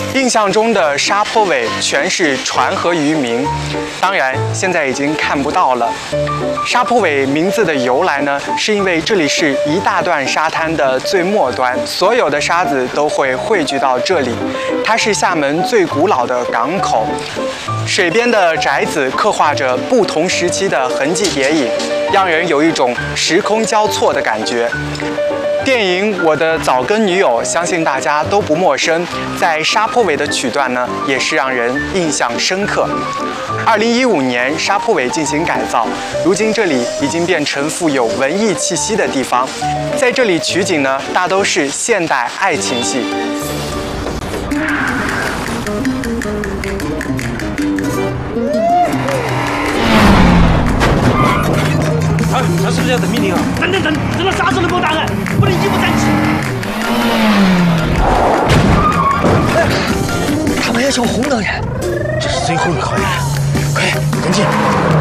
印象中的沙坡尾全是船和渔民，当然现在已经看不到了。沙坡尾名字的由来呢，是因为这里是一大段沙滩的最末端，所有的沙子都会汇聚到这里。它是厦门最古老的港口，水边的宅子刻画着不同时期的痕迹叠影，让人有一种时空交错的感觉。电影《我的早更女友》相信大家都不陌生，在沙坡尾的曲段呢，也是让人印象深刻。2015年，沙坡尾进行改造，如今这里已经变成富有文艺气息的地方。在这里取景呢，大都是现代爱情戏。 他是不是要等命令啊？等，等到啥时候能给我答案？不能一步三起。 他们要求红灯人，这是最后一考验了，快跟进！